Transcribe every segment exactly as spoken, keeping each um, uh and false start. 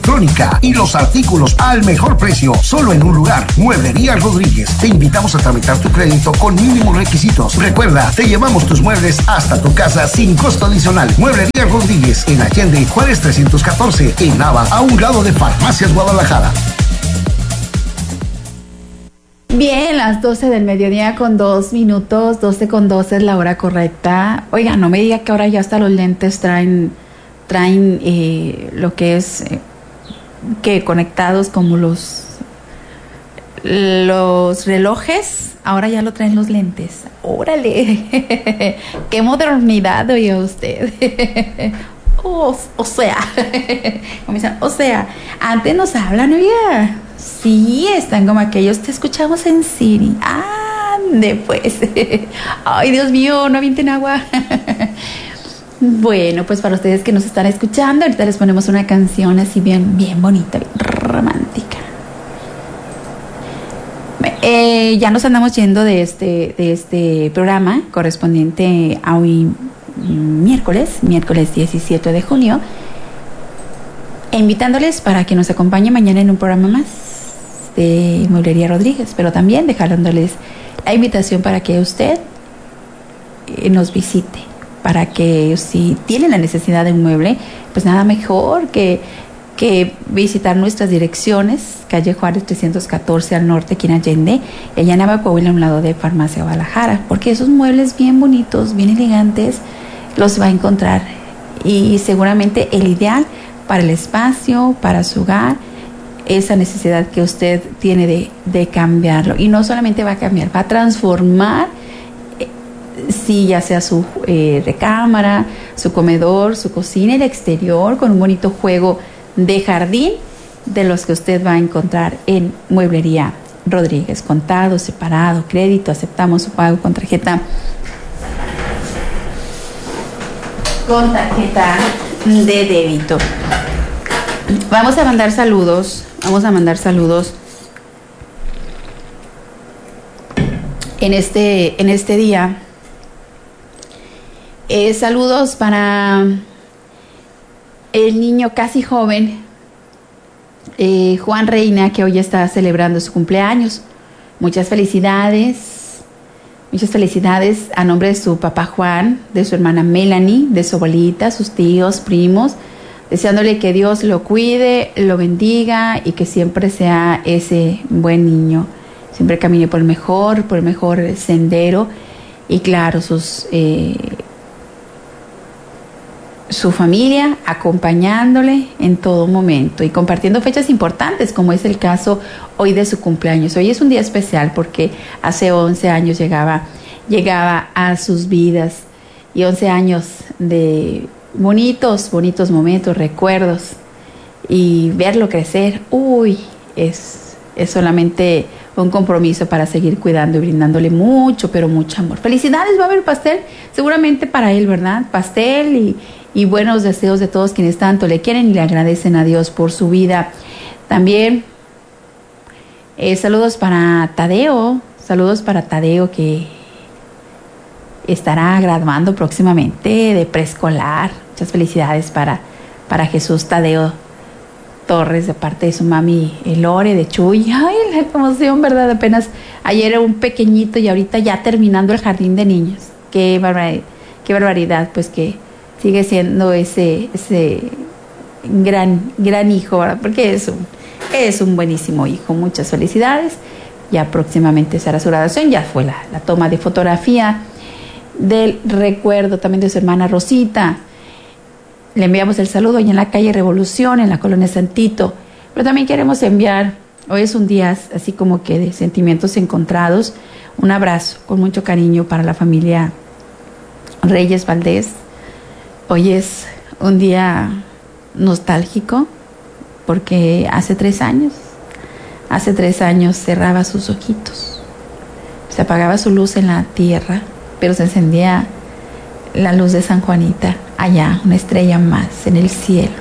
Crónica y los artículos al mejor precio, solo en un lugar. Mueblería Rodríguez. Te invitamos a tramitar tu crédito con mínimos requisitos. Recuerda, te llevamos tus muebles hasta tu casa sin costo adicional. Mueblería Rodríguez, en Allende, Juárez trescientos catorce, en Nava, a un lado de Farmacias Guadalajara. Bien, las doce del mediodía con dos minutos, doce con dos es la hora correcta. Oiga, no me diga que ahora ya hasta los lentes traen, traen eh, lo que es... Eh, que conectados como los los relojes, ahora ya lo traen los lentes. ¡Órale! ¡Qué modernidad, oye usted! o, o sea, o sea, antes nos hablan, oiga. Sí, están como aquellos, te escuchamos en Siri. ¡Ande, pues! ¡Ay, Dios mío, no avienten agua! Bueno, pues para ustedes que nos están escuchando, ahorita les ponemos una canción así bien, bien bonita, bien romántica. Eh, ya nos andamos yendo de este, de este programa correspondiente a hoy miércoles, miércoles diecisiete de junio, e invitándoles para que nos acompañe mañana en un programa más de Mueblería Rodríguez, pero también dejándoles la invitación para que usted eh, nos visite. Para que si tienen la necesidad de un mueble, pues nada mejor que, que visitar nuestras direcciones, calle Juárez trescientos catorce al norte, aquí en Allende, y allá en Nava, Coahuila, a un lado de Farmacia Guadalajara, porque esos muebles bien bonitos, bien elegantes, los va a encontrar, y seguramente el ideal para el espacio, para su hogar, esa necesidad que usted tiene de, de cambiarlo, y no solamente va a cambiar, va a transformar, sí, ya sea su eh, recámara, su comedor, su cocina, el exterior, con un bonito juego de jardín, de los que usted va a encontrar en Mueblería Rodríguez. Contado, separado, crédito, aceptamos su pago con tarjeta, con tarjeta de débito. Vamos a mandar saludos, vamos a mandar saludos en este, en este día. Eh, saludos para el niño casi joven, eh, Juan Reina, que hoy está celebrando su cumpleaños. Muchas felicidades, muchas felicidades a nombre de su papá Juan, de su hermana Melanie, de su abuelita, sus tíos, primos, deseándole que Dios lo cuide, lo bendiga y que siempre sea ese buen niño, siempre camine por el mejor, por el mejor sendero, y claro, sus... Eh, su familia acompañándole en todo momento y compartiendo fechas importantes, como es el caso hoy de su cumpleaños. Hoy es un día especial porque hace once años llegaba, llegaba a sus vidas, y once años de bonitos, bonitos momentos, recuerdos, y verlo crecer, uy, es, es solamente un compromiso para seguir cuidando y brindándole mucho, pero mucho amor. Felicidades, va a haber pastel seguramente para él, ¿verdad? Pastel y y buenos deseos de todos quienes tanto le quieren y le agradecen a Dios por su vida. También eh, saludos para Tadeo, saludos para Tadeo, que estará graduando próximamente de preescolar. Muchas felicidades para, para Jesús Tadeo Torres, de parte de su mami Lore, de Chuy. Ay, la emoción, ¿verdad? Apenas ayer era un pequeñito y ahorita ya terminando el jardín de niños. Qué barbaridad, qué barbaridad, pues que sigue siendo ese ese gran gran hijo, ¿verdad? Porque es un, es un buenísimo hijo. Muchas felicidades. Ya próximamente será su graduación. Ya fue la, la toma de fotografía del recuerdo también de su hermana Rosita. Le enviamos el saludo ahí en la calle Revolución, en la colonia Santito. Pero también queremos enviar, hoy es un día así como que de sentimientos encontrados, un abrazo con mucho cariño para la familia Reyes Valdés. Hoy es un día nostálgico porque hace tres años, hace tres años cerraba sus ojitos, se apagaba su luz en la tierra, pero se encendía la luz de San Juanita allá, una estrella más en el cielo.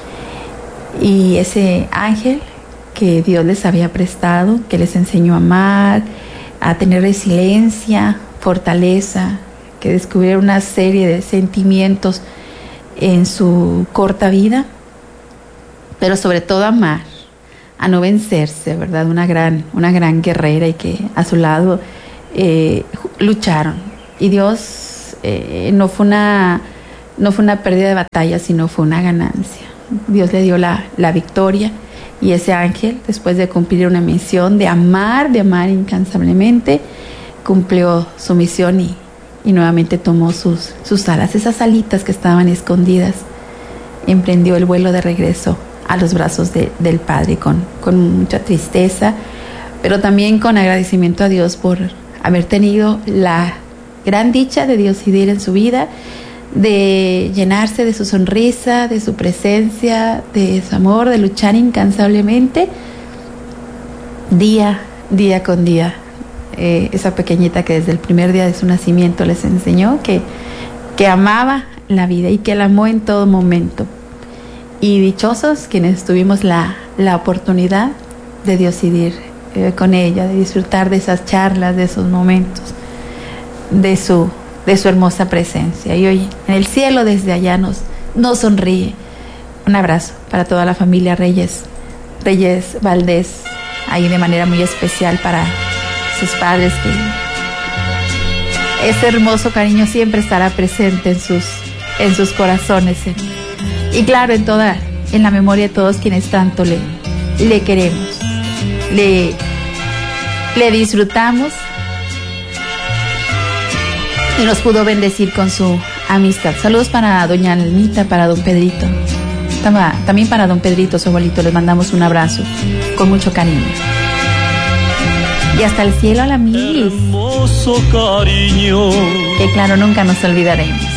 Y ese ángel que Dios les había prestado, que les enseñó a amar, a tener resiliencia, fortaleza, que descubrieron una serie de sentimientos en su corta vida, pero sobre todo amar, a no vencerse, ¿verdad? Una gran, una gran guerrera, y que a su lado eh, lucharon. Y Dios eh, no fue una, no fue una pérdida de batalla, sino fue una ganancia. Dios le dio la, la victoria, y ese ángel, después de cumplir una misión de amar, de amar incansablemente, cumplió su misión y, y nuevamente tomó sus, sus alas, esas alitas que estaban escondidas, emprendió el vuelo de regreso a los brazos de, del Padre, con, con mucha tristeza, pero también con agradecimiento a Dios por haber tenido la gran dicha de decidir en su vida, de llenarse de su sonrisa, de su presencia, de su amor, de luchar incansablemente, día, día con día. Eh, esa pequeñita que desde el primer día de su nacimiento les enseñó que, que amaba la vida y que la amó en todo momento. Y dichosos quienes tuvimos la, la oportunidad de decidir eh, con ella, de disfrutar de esas charlas, de esos momentos, de su, de su hermosa presencia. Y hoy en el cielo desde allá nos, nos sonríe. Un abrazo para toda la familia Reyes, Reyes Valdés, ahí de manera muy especial para sus padres, que ese hermoso cariño siempre estará presente en sus, en sus corazones, en, y claro, en toda, en la memoria de todos quienes tanto le, le queremos, le, le disfrutamos, y nos pudo bendecir con su amistad. Saludos para doña Almita, para don Pedrito, también para don Pedrito, su abuelito. Les mandamos un abrazo con mucho cariño. Y hasta el cielo a la milis, hermoso cariño, que claro, nunca nos olvidaremos.